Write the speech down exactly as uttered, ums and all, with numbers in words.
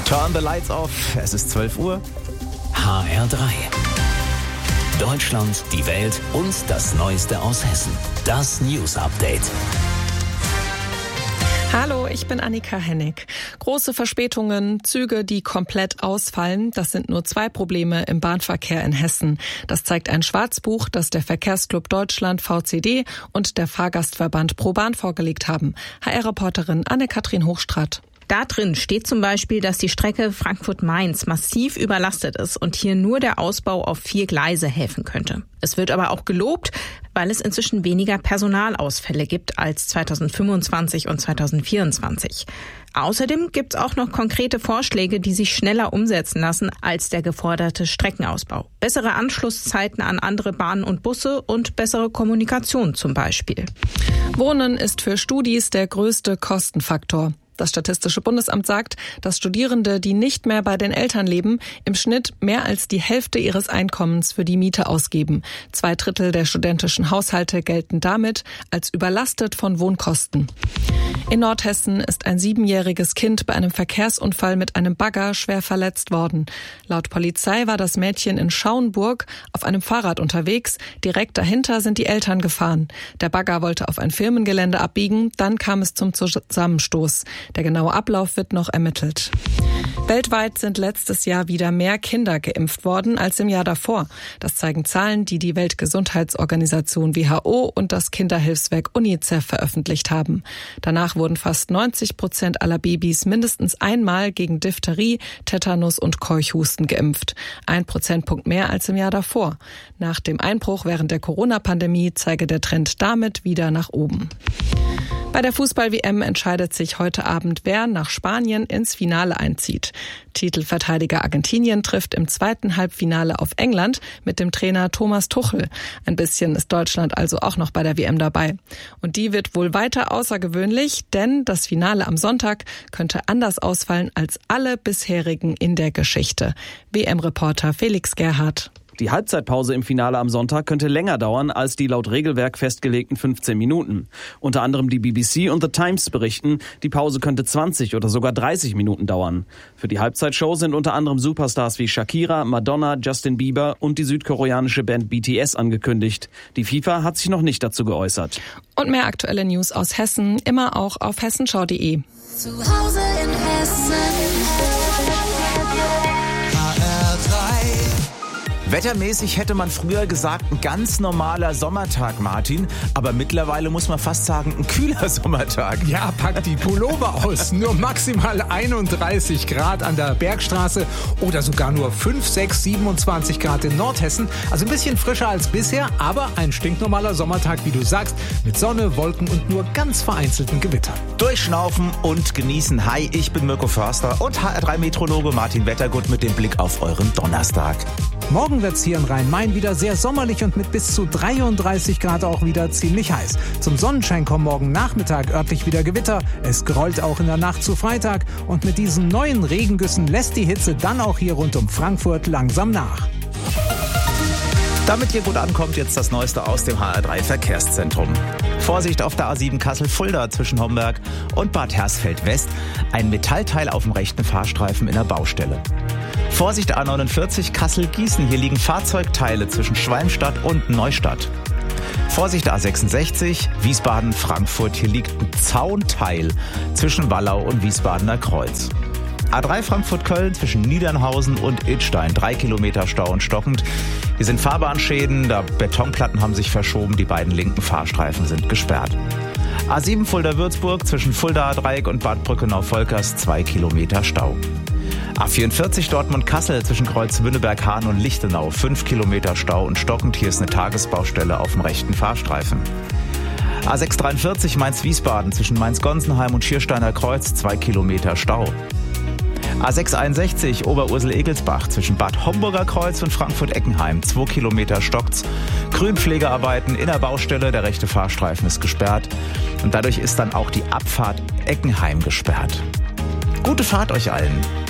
Turn the lights off. Es ist zwölf Uhr. H R drei. Deutschland, die Welt und das Neueste aus Hessen. Das News Update. Hallo, ich bin Annika Hennig. Große Verspätungen, Züge, die komplett ausfallen, das sind nur zwei Probleme im Bahnverkehr in Hessen. Das zeigt ein Schwarzbuch, das der Verkehrsclub Deutschland V C D und der Fahrgastverband ProBahn vorgelegt haben. H R-Reporterin Anne-Kathrin Hochstraat. Da drin steht zum Beispiel, dass die Strecke Frankfurt-Mainz massiv überlastet ist und hier nur der Ausbau auf vier Gleise helfen könnte. Es wird aber auch gelobt, weil es inzwischen weniger Personalausfälle gibt als zweitausendfünfundzwanzig und zweitausendvierundzwanzig. Außerdem gibt es auch noch konkrete Vorschläge, die sich schneller umsetzen lassen als der geforderte Streckenausbau. Bessere Anschlusszeiten an andere Bahnen und Busse und bessere Kommunikation zum Beispiel. Wohnen ist für Studis der größte Kostenfaktor. Das Statistische Bundesamt sagt, dass Studierende, die nicht mehr bei den Eltern leben, im Schnitt mehr als die Hälfte ihres Einkommens für die Miete ausgeben. Zwei Drittel der studentischen Haushalte gelten damit als überlastet von Wohnkosten. In Nordhessen ist ein siebenjähriges Kind bei einem Verkehrsunfall mit einem Bagger schwer verletzt worden. Laut Polizei war das Mädchen in Schauenburg auf einem Fahrrad unterwegs. Direkt dahinter sind die Eltern gefahren. Der Bagger wollte auf ein Firmengelände abbiegen, dann kam es zum Zusammenstoß. Der genaue Ablauf wird noch ermittelt. Weltweit sind letztes Jahr wieder mehr Kinder geimpft worden als im Jahr davor. Das zeigen Zahlen, die die Weltgesundheitsorganisation W H O und das Kinderhilfswerk UNICEF veröffentlicht haben. Danach wurden fast neunzig Prozent aller Babys mindestens einmal gegen Diphtherie, Tetanus und Keuchhusten geimpft. Ein Prozentpunkt mehr als im Jahr davor. Nach dem Einbruch während der Corona-Pandemie zeige der Trend damit wieder nach oben. Bei der Fußball-W M entscheidet sich heute Abend, wer nach Spanien ins Finale einzieht. Titelverteidiger Argentinien trifft im zweiten Halbfinale auf England mit dem Trainer Thomas Tuchel. Ein bisschen ist Deutschland also auch noch bei der W M dabei. Und die wird wohl weiter außergewöhnlich, denn das Finale am Sonntag könnte anders ausfallen als alle bisherigen in der Geschichte. W M-Reporter Felix Gerhardt. Die Halbzeitpause im Finale am Sonntag könnte länger dauern als die laut Regelwerk festgelegten fünfzehn Minuten. Unter anderem die B B C und The Times berichten, die Pause könnte zwanzig oder sogar dreißig Minuten dauern. Für die Halbzeitshow sind unter anderem Superstars wie Shakira, Madonna, Justin Bieber und die südkoreanische Band B T S angekündigt. Die FIFA hat sich noch nicht dazu geäußert. Und mehr aktuelle News aus Hessen, immer auch auf hessenschau punkt de. Zu Hause in Hessen. Wettermäßig hätte man früher gesagt, ein ganz normaler Sommertag, Martin. Aber mittlerweile muss man fast sagen, ein kühler Sommertag. Ja, pack die Pullover aus. Nur maximal einunddreißig Grad an der Bergstraße oder sogar nur fünf, sechs, siebenundzwanzig Grad in Nordhessen. Also ein bisschen frischer als bisher, aber ein stinknormaler Sommertag, wie du sagst, mit Sonne, Wolken und nur ganz vereinzelten Gewittern. Durchschnaufen und genießen. Hi, ich bin Mirko Förster und H R drei Meteorologe Martin Wettergut mit dem Blick auf euren Donnerstag. Morgen wird's hier in Rhein-Main wieder sehr sommerlich und mit bis zu dreiunddreißig Grad auch wieder ziemlich heiß. Zum Sonnenschein kommen morgen Nachmittag örtlich wieder Gewitter. Es grollt auch in der Nacht zu Freitag. Und mit diesen neuen Regengüssen lässt die Hitze dann auch hier rund um Frankfurt langsam nach. Damit ihr gut ankommt, jetzt das Neueste aus dem H R drei Verkehrszentrum. Vorsicht auf der A sieben Kassel-Fulda zwischen Homberg und Bad Hersfeld-West. Ein Metallteil auf dem rechten Fahrstreifen in der Baustelle. Vorsicht A neunundvierzig Kassel-Gießen. Hier liegen Fahrzeugteile zwischen Schwalmstadt und Neustadt. Vorsicht A sechsundsechzig Wiesbaden-Frankfurt. Hier liegt ein Zaunteil zwischen Wallau und Wiesbadener Kreuz. A drei Frankfurt-Köln zwischen Niedernhausen und Idstein. Drei Kilometer Stau und stockend. Hier sind Fahrbahnschäden, da Betonplatten haben sich verschoben. Die beiden linken Fahrstreifen sind gesperrt. A sieben Fulda-Würzburg zwischen Fulda-Dreieck und Bad Brückenau-Volkers. Zwei Kilometer Stau. A vierundvierzig Dortmund-Kassel zwischen Kreuz-Wünneberg-Hahn und Lichtenau. Fünf Kilometer Stau und stockend. Hier ist eine Tagesbaustelle auf dem rechten Fahrstreifen. A sechshundertdreiundvierzig Mainz-Wiesbaden zwischen Mainz-Gonsenheim und Schiersteiner Kreuz. Zwei Kilometer Stau. A sechshunderteinundsechzig Oberursel-Egelsbach zwischen Bad Homburger Kreuz und Frankfurt-Eckenheim. Zwei Kilometer stockt's. Grünpflegearbeiten in der Baustelle. Der rechte Fahrstreifen ist gesperrt. Und dadurch ist dann auch die Abfahrt Eckenheim gesperrt. Gute Fahrt euch allen.